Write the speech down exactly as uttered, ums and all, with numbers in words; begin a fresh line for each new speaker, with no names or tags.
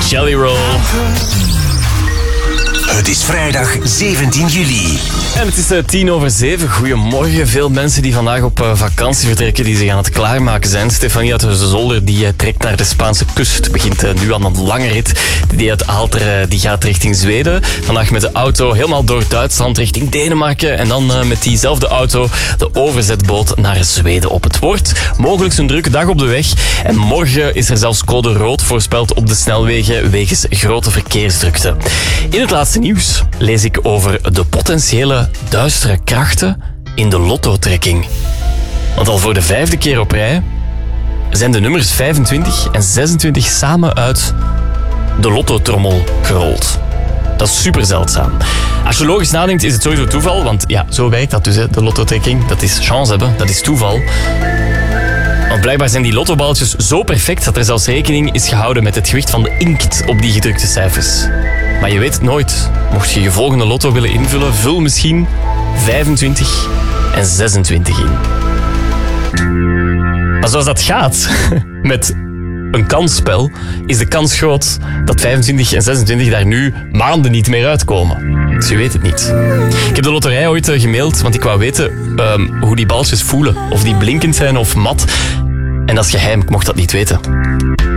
Jelly Roll.
Het is vrijdag zeventien juli.
En het is uh, tien over zeven. Goedemorgen. Veel mensen die vandaag op uh, vakantie vertrekken, die zich aan het klaarmaken zijn. Stefanie uit de Zolder die uh, trekt naar de Spaanse kust. Begint uh, nu aan een lange rit. Die uit Aalter uh, die gaat richting Zweden. Vandaag met de auto helemaal door Duitsland richting Denemarken. En dan uh, met diezelfde auto de overzetboot naar Zweden op. Het wordt mogelijk een drukke dag op de weg. En morgen is er zelfs code rood voorspeld op de snelwegen wegens grote verkeersdrukte. In het laatste nieuws lees ik over de potentiële duistere krachten in de lottotrekking. Want al voor de vijfde keer op rij zijn de nummers vijfentwintig en zesentwintig samen uit de lottotrommel gerold. Dat is super zeldzaam. Als je logisch nadenkt is het sowieso toeval, want ja, zo werkt dat dus, hè, de lottotrekking. Dat is chance hebben, dat is toeval. Want blijkbaar zijn die lottoballetjes zo perfect dat er zelfs rekening is gehouden met het gewicht van de inkt op die gedrukte cijfers. Maar je weet het nooit. Mocht je je volgende lotto willen invullen, vul misschien vijfentwintig en zesentwintig in. Maar zoals dat gaat met een kansspel, is de kans groot dat vijfentwintig en zesentwintig daar nu maanden niet meer uitkomen. Dus je weet het niet. Ik heb de loterij ooit uh, gemaild, want ik wou weten um, hoe die balletjes voelen. Of die blinkend zijn of mat. En dat is geheim, ik mocht dat niet weten.